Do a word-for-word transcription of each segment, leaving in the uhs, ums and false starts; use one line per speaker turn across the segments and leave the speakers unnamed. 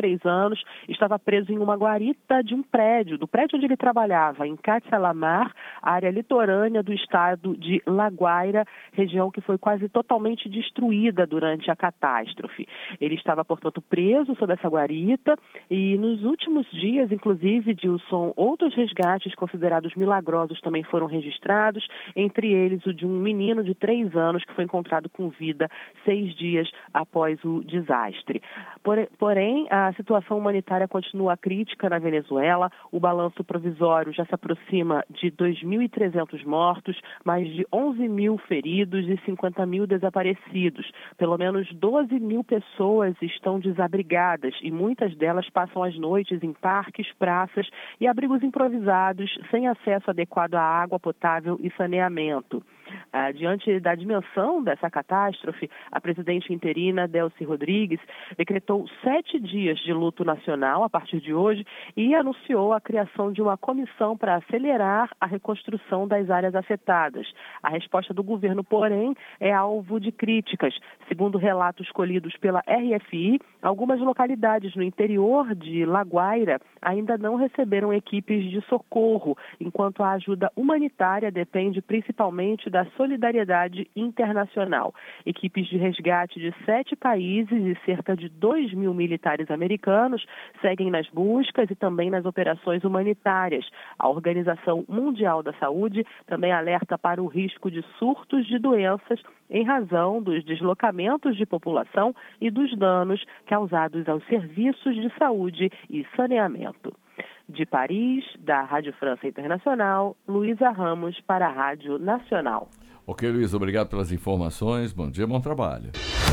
três anos, estava preso em uma guarita de um prédio, do prédio onde ele trabalhava, em Catsalamar, área litorânea do estado de La Guaira, região que foi quase totalmente destruída durante a catástrofe. Ele estava, portanto, preso sob essa guarita e nos últimos dias, inclusive, Dilson, outros resgates considerados milagrosos também foram registrados, entre eles o de um menino de três anos que foi encontrado com vida seis dias após o desastre. Porém, a situação humanitária continua crítica na Venezuela. O balanço provisório já se aproxima de dois mil e trezentos mortos, mais de onze mil feridos e cinquenta mil desaparecidos. Pelo menos doze mil pessoas estão desabrigadas e muitas delas passam as noites em parques, praças e abrigos improvisados, sem acesso adequado à água potável e saneamento. Ah, diante da dimensão dessa catástrofe, a presidente interina, Delcy Rodrigues, decretou sete dias de luto nacional a partir de hoje e anunciou a criação de uma comissão para acelerar a reconstrução das áreas afetadas. A resposta do governo, porém, é alvo de críticas. Segundo relatos colhidos pela R F I, algumas localidades no interior de La Guaira ainda não receberam equipes de socorro, enquanto a ajuda humanitária depende principalmente da solidariedade internacional. Equipes de resgate de sete países e cerca de dois mil militares americanos seguem nas buscas e também nas operações humanitárias. A Organização Mundial da Saúde também alerta para o risco de surtos de doenças em razão dos deslocamentos de população e dos danos causados aos serviços de saúde e saneamento. De Paris, da Rádio França Internacional, Luísa Ramos para a Rádio Nacional.
Ok, Luísa, obrigado pelas informações. Bom dia, bom trabalho.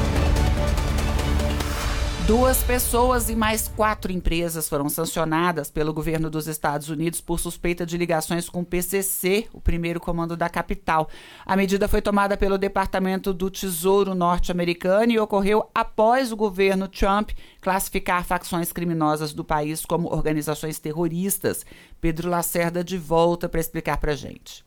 Duas pessoas e mais quatro empresas foram sancionadas pelo governo dos Estados Unidos por suspeita de ligações com o P C C, o primeiro comando da capital. A medida foi tomada pelo Departamento do Tesouro norte-americano e ocorreu após o governo Trump classificar facções criminosas do país como organizações terroristas. Pedro Lacerda de volta para explicar para a gente.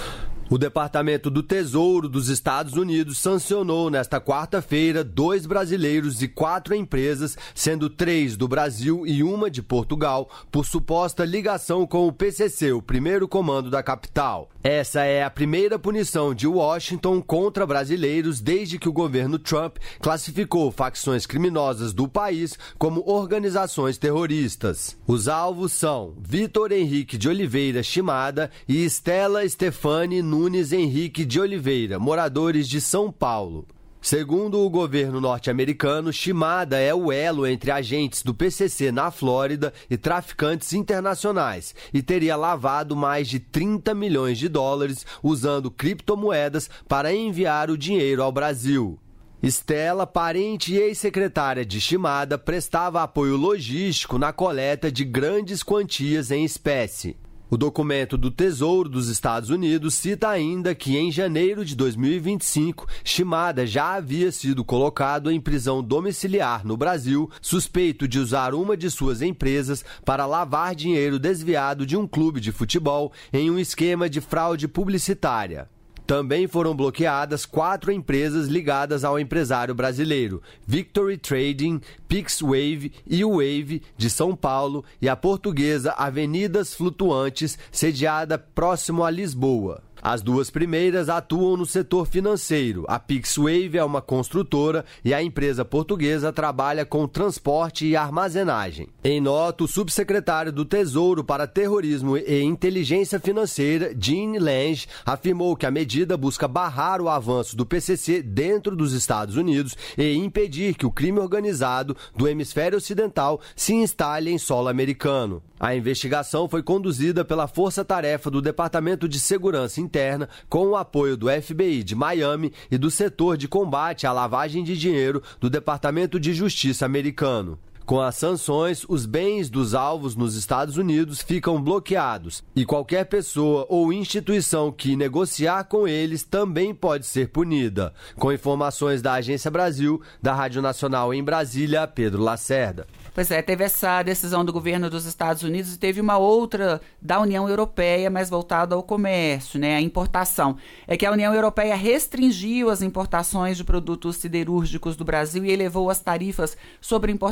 O Departamento do Tesouro dos Estados Unidos sancionou nesta quarta-feira dois brasileiros e quatro empresas, sendo três do Brasil e uma de Portugal, por suposta ligação com o P C C, o primeiro comando da capital. Essa é a primeira punição de Washington contra brasileiros desde que o governo Trump classificou facções criminosas do país como organizações terroristas. Os alvos são Vitor Henrique de Oliveira Shimada e Estela Stefani Nunes Henrique de Oliveira, moradores de São Paulo. Segundo o governo norte-americano, Shimada é o elo entre agentes do P C C na Flórida e traficantes internacionais e teria lavado mais de trinta milhões de dólares usando criptomoedas para enviar o dinheiro ao Brasil. Estela, parente e ex-secretária de Shimada, prestava apoio logístico na coleta de grandes quantias em espécie. O documento do Tesouro dos Estados Unidos cita ainda que, em janeiro de dois mil e vinte e cinco, Shimada já havia sido colocado em prisão domiciliar no Brasil, suspeito de usar uma de suas empresas para lavar dinheiro desviado de um clube de futebol em um esquema de fraude publicitária. Também foram bloqueadas quatro empresas ligadas ao empresário brasileiro, Victory Trading, PixWave e Wave, de São Paulo, e a portuguesa Avenidas Flutuantes, sediada próximo a Lisboa. As duas primeiras atuam no setor financeiro. A PixWave é uma construtora e a empresa portuguesa trabalha com transporte e armazenagem. Em nota, o subsecretário do Tesouro para Terrorismo e Inteligência Financeira, Jean Lange, afirmou que a medida busca barrar o avanço do P C C dentro dos Estados Unidos e impedir que o crime organizado do hemisfério ocidental se instale em solo americano. A investigação foi conduzida pela Força-Tarefa do Departamento de Segurança Interna com o apoio do F B I de Miami e do setor de combate à lavagem de dinheiro do Departamento de Justiça americano. Com as sanções, os bens dos alvos nos Estados Unidos ficam bloqueados e qualquer pessoa ou instituição que negociar com eles também pode ser punida. Com informações da Agência Brasil, da Rádio Nacional em Brasília, Pedro Lacerda.
Pois é, teve essa decisão do governo dos Estados Unidos e teve uma outra da União Europeia, mais voltada ao comércio, né, a importação. É que a União Europeia restringiu as importações de produtos siderúrgicos do Brasil e elevou as tarifas sobre importações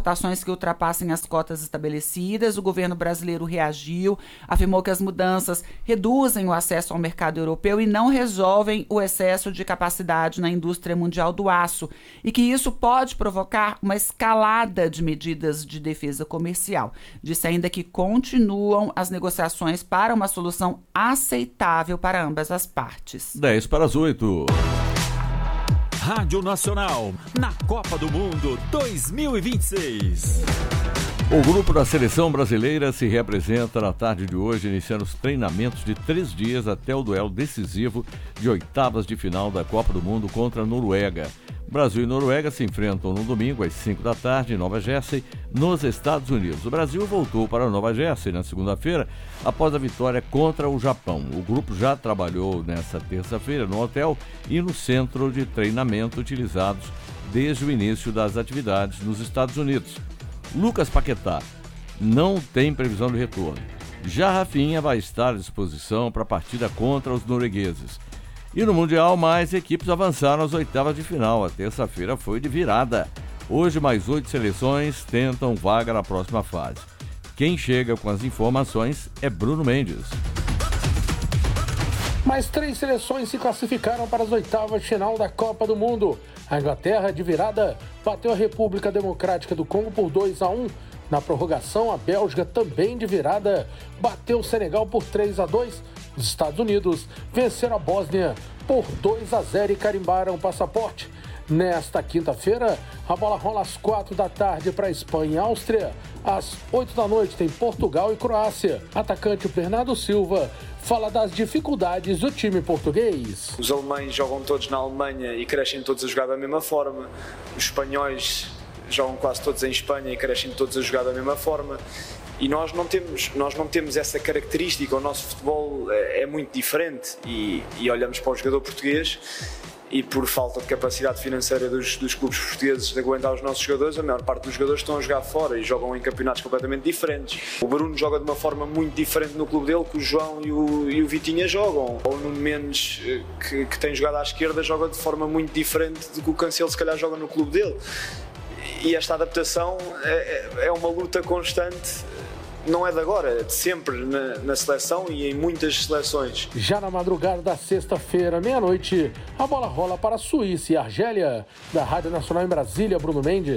que ultrapassem as cotas estabelecidas. O governo brasileiro reagiu, afirmou que as mudanças reduzem o acesso ao mercado europeu e não resolvem o excesso de capacidade na indústria mundial do aço e que isso pode provocar uma escalada de medidas de defesa comercial. Disse ainda que continuam as negociações para uma solução aceitável para ambas as partes.
dez para as oito.
Rádio Nacional, na Copa do Mundo dois mil e vinte e seis.
O grupo da seleção brasileira se reapresenta na tarde de hoje, iniciando os treinamentos de três dias até o duelo decisivo de oitavas de final da Copa do Mundo contra a Noruega. Brasil e Noruega se enfrentam no domingo às cinco da tarde em Nova Jersey, nos Estados Unidos. O Brasil voltou para Nova Jersey na segunda-feira após a vitória contra o Japão. O grupo já trabalhou nesta terça-feira no hotel e no centro de treinamento utilizados desde o início das atividades nos Estados Unidos. Lucas Paquetá não tem previsão de retorno. Já Rafinha vai estar à disposição para a partida contra os noruegueses. E no Mundial, mais equipes avançaram às oitavas de final. A terça-feira foi de virada. Hoje, mais oito seleções tentam vaga na próxima fase. Quem chega com as informações é Bruno Mendes.
Mais três seleções se classificaram para as oitavas de final da Copa do Mundo. A Inglaterra, de virada, bateu a República Democrática do Congo por dois a um. Na prorrogação, a Bélgica, também de virada, bateu o Senegal por três a dois. Os Estados Unidos venceram a Bósnia por dois a zero e carimbaram o passaporte. Nesta quinta-feira, a bola rola às quatro da tarde para Espanha e Áustria. Às oito da noite tem Portugal e Croácia. Atacante Bernardo Silva fala das dificuldades do time português.
Os alemães jogam todos na Alemanha e crescem todos a jogar da mesma forma. Os espanhóis jogam quase todos em Espanha e crescem todos a jogar da mesma forma. E nós não temos, nós não temos essa característica, o nosso futebol é, é muito diferente e, e olhamos para o jogador português e por falta de capacidade financeira dos, dos clubes portugueses de aguentar os nossos jogadores, a maior parte dos jogadores estão a jogar fora e jogam em campeonatos completamente diferentes. O Bruno joga de uma forma muito diferente no clube dele que o João e o, e o Vitinha jogam. Ou o Nuno Mendes, que, que tem jogado à esquerda, joga de forma muito diferente do que o Cancelo se calhar joga no clube dele. E esta adaptação é, é uma luta constante. Não é de agora, é de sempre na, na seleção e em muitas seleções.
Já na madrugada da sexta-feira, meia-noite, a bola rola para a Suíça e Argélia. Da Rádio Nacional em Brasília, Bruno Mendes.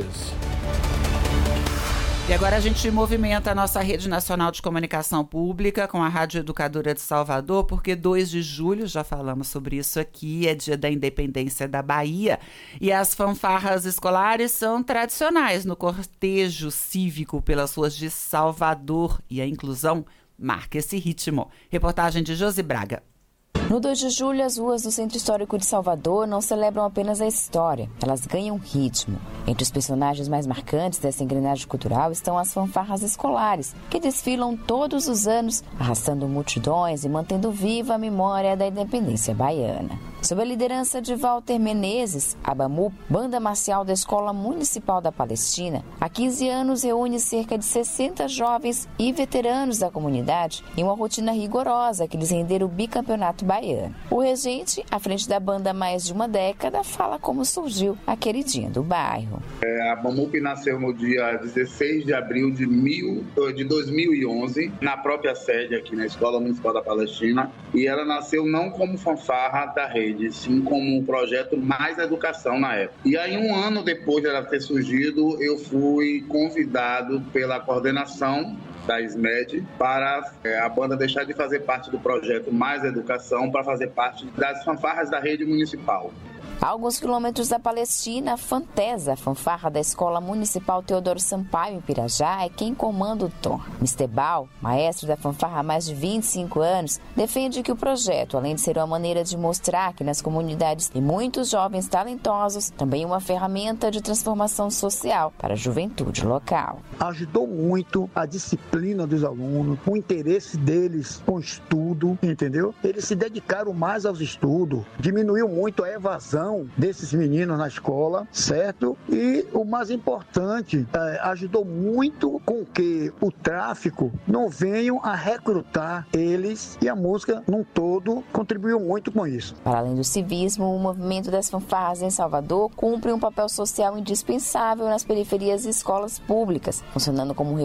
E agora a gente movimenta a nossa rede nacional de comunicação pública com a Rádio Educadora de Salvador, porque dois de julho, já falamos sobre isso aqui, é dia da independência da Bahia. E as fanfarras escolares são tradicionais no cortejo cívico pelas ruas de Salvador. E a inclusão marca esse ritmo. Reportagem de Josi Braga.
No dois de julho, as ruas do Centro Histórico de Salvador não celebram apenas a história, elas ganham ritmo. Entre os personagens mais marcantes dessa engrenagem cultural estão as fanfarras escolares, que desfilam todos os anos, arrastando multidões e mantendo viva a memória da independência baiana. Sob a liderança de Walter Menezes, a BAMU, banda marcial da Escola Municipal da Palestina, há quinze anos reúne cerca de sessenta jovens e veteranos da comunidade em uma rotina rigorosa que lhes renderam o bicampeonato baiano. O regente, à frente da banda há mais de uma década, fala como surgiu a queridinha do bairro.
É, a BAMUP nasceu no dia dezesseis de abril de, mil, de dois mil e onze, na própria sede aqui na Escola Municipal da Palestina, e ela nasceu não como fanfarra da rede, sim como um projeto Mais Educação na época. E aí, um ano depois dela ter surgido, eu fui convidado pela coordenação da S M E D para é, a banda deixar de fazer parte do projeto Mais Educação para fazer parte das fanfarras da rede municipal.
A alguns quilômetros da Palestina, a Fantesa, a fanfarra da Escola Municipal Teodoro Sampaio, em Pirajá, é quem comanda o tom. mister Bal, maestro da fanfarra há mais de vinte e cinco anos, defende que o projeto, além de ser uma maneira de mostrar que nas comunidades tem muitos jovens talentosos, também é uma ferramenta de transformação social para a juventude local.
Ajudou muito a disciplina dos alunos, o interesse deles com o estudo, entendeu? Eles se dedicaram mais aos estudos, diminuiu muito a evasão inclusão desses meninos na escola, certo? E o mais importante, é, ajudou muito com que o tráfico não venham a recrutar eles, e a música num todo contribuiu muito com isso.
Para além do civismo, o movimento das fanfarras em Salvador cumpre um papel social indispensável nas periferias e escolas públicas, funcionando como